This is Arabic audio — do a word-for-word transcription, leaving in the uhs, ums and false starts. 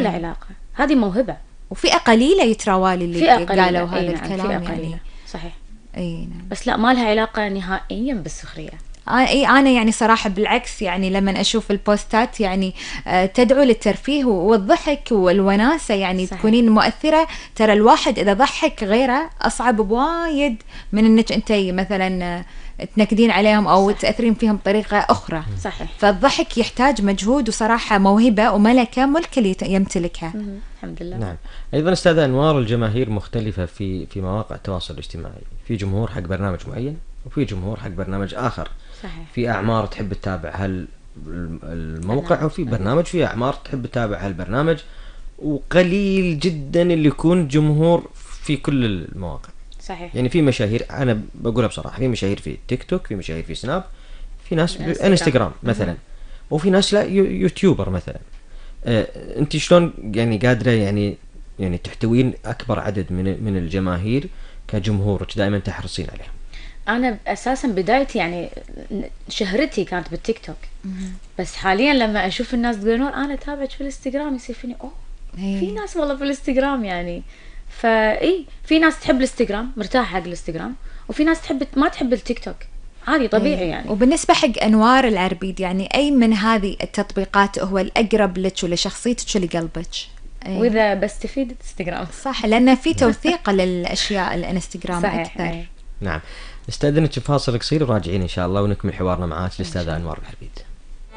له علاقة، هذه موهبة. وفئة قليلة يتراوالي اللي قالوا هذا نعم. الكلام يعني. صحيح. اي نعم. بس لا، ما لها علاقة نهائيا بالسخرية. اي انا يعني صراحه بالعكس، يعني لما اشوف البوستات يعني تدعو للترفيه والضحك والوناسه، يعني صحيح. تكونين مؤثره. ترى الواحد اذا ضحك غيره اصعب بوايد من انك انت مثلا تنكدين عليهم او صح. تاثرين فيهم بطريقه اخرى. صحيح. فالضحك يحتاج مجهود وصراحه موهبه وملكه ملك يمتلكها. الحمد لله. نعم. ايضا استاذه انوار، الجماهير مختلفه في في مواقع التواصل الاجتماعي، في جمهور حق برنامج معين وفي جمهور حق برنامج اخر. صحيح. في اعمار تحب تتابع هال الموقع، وفي برنامج في اعمار تحب تتابع هالبرنامج، وقليل جدا اللي يكون جمهور في كل المواقع. صحيح. يعني في مشاهير، انا بقولها بصراحه، في مشاهير في تيك توك، في مشاهير في سناب، في ناس انستغرام مثلا، وفي ناس لا يوتيوبر مثلا. آه، انت شلون يعني قادره يعني يعني تحتوين اكبر عدد من من الجماهير كجمهورك دائما تحرصين عليهم؟ انا اساسا بدايتي يعني شهرتي كانت بالتيك توك، بس حاليا لما اشوف الناس تقول نور انا تابعت في الانستغرام، يصير فيني اوه في ناس والله في الانستغرام يعني. فاي في ناس تحب الانستغرام مرتاحه حق الانستغرام، وفي ناس تحب ما تحب التيك توك، عادي طبيعي يعني. وبالنسبه حق انوار العربيد، يعني اي من هذه التطبيقات هو الاقرب لك ولشخصيتك ولقلبك؟ واذا بستفيد انستغرام صح، لان في توثيق للاشياء الانستغرام اكثر. أي. نعم. نستأذنك فاصل قصير وراجعين ان شاء الله ونكمل حوارنا معاك الاستاذه انوار العربيد.